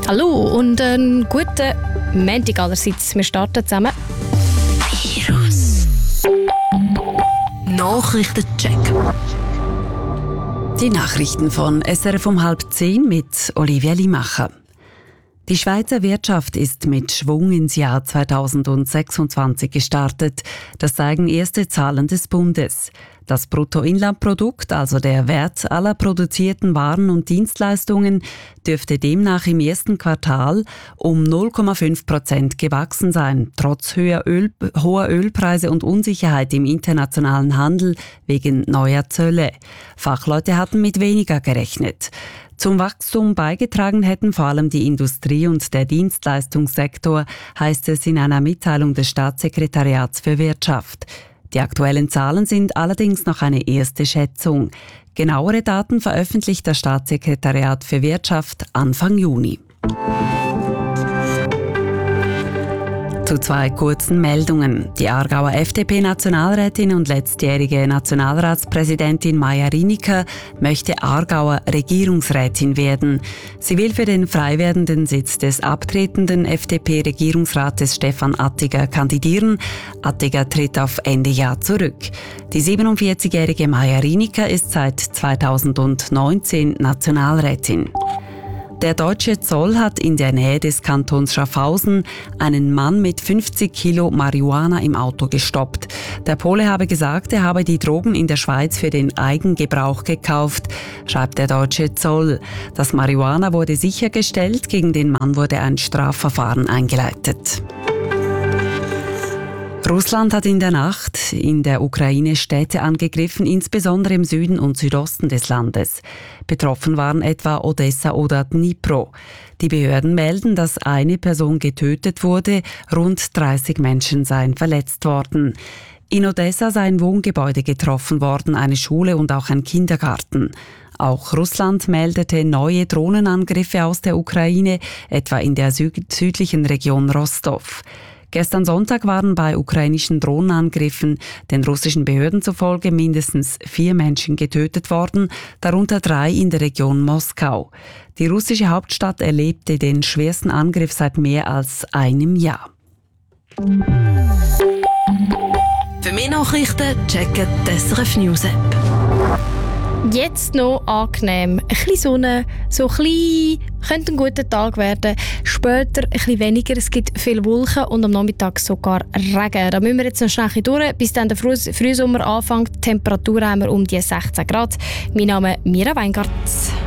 Hallo und einen guten Montag allerseits. Wir starten zusammen. Virus Nachrichtencheck. Die Nachrichten von SRF um 9:30 mit Olivia Limacher. Die Schweizer Wirtschaft ist mit Schwung ins Jahr 2026 gestartet. Das zeigen erste Zahlen des Bundes. Das Bruttoinlandprodukt, also der Wert aller produzierten Waren und Dienstleistungen, dürfte demnach im ersten Quartal um 0,5% gewachsen sein, trotz hoher Ölpreise und Unsicherheit im internationalen Handel wegen neuer Zölle. Fachleute hatten mit weniger gerechnet. Zum Wachstum beigetragen hätten vor allem die Industrie und der Dienstleistungssektor, heißt es in einer Mitteilung des Staatssekretariats für Wirtschaft. Die aktuellen Zahlen sind allerdings noch eine erste Schätzung. Genauere Daten veröffentlicht das Staatssekretariat für Wirtschaft Anfang Juni. Zu zwei kurzen Meldungen. Die Aargauer FDP-Nationalrätin und letztjährige Nationalratspräsidentin Maja Rieniker möchte Aargauer Regierungsrätin werden. Sie will für den frei werdenden Sitz des abtretenden FDP-Regierungsrates Stefan Attiger kandidieren. Attiger tritt auf Ende Jahr zurück. Die 47-jährige Maja Rieniker ist seit 2019 Nationalrätin. Der deutsche Zoll hat in der Nähe des Kantons Schaffhausen einen Mann mit 50 Kilo Marihuana im Auto gestoppt. Der Pole habe gesagt, er habe die Drogen in der Schweiz für den Eigengebrauch gekauft, schreibt der deutsche Zoll. Das Marihuana wurde sichergestellt, gegen den Mann wurde ein Strafverfahren eingeleitet. Russland hat in der Nacht in der Ukraine Städte angegriffen, insbesondere im Süden und Südosten des Landes. Betroffen waren etwa Odessa oder Dnipro. Die Behörden melden, dass eine Person getötet wurde, rund 30 Menschen seien verletzt worden. In Odessa sei ein Wohngebäude getroffen worden, eine Schule und auch ein Kindergarten. Auch Russland meldete neue Drohnenangriffe aus der Ukraine, etwa in der südlichen Region Rostov. Gestern Sonntag waren bei ukrainischen Drohnenangriffen den russischen Behörden zufolge mindestens 4 Menschen getötet worden, darunter 3 in der Region Moskau. Die russische Hauptstadt erlebte den schwersten Angriff seit mehr als einem Jahr. Für mehr Nachrichten checken die SRF News App. Jetzt noch angenehm. Ein bisschen Sonne, so ein bisschen, könnte ein guter Tag werden. Später ein bisschen weniger, es gibt viele Wolken und am Nachmittag sogar Regen. Da müssen wir jetzt noch schnell durch, bis dann der Frühsommer anfängt. Die Temperatur haben wir um die 16 Grad. Mein Name ist Mira Weingartz.